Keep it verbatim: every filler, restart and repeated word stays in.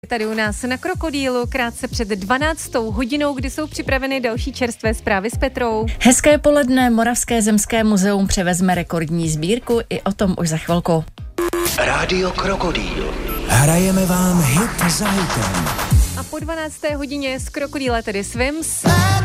Tady u nás na Krokodýlu krátce před dvanáctou hodinou, kdy jsou připraveny další čerstvé zprávy s Petrou. Hezké poledne, Moravské zemské muzeum převezme rekordní sbírku, i o tom už za chvilku. Rádio Krokodýl. Hrajeme vám hit za hitem. A po dvanácté hodině z Krokodýla tedy Swims.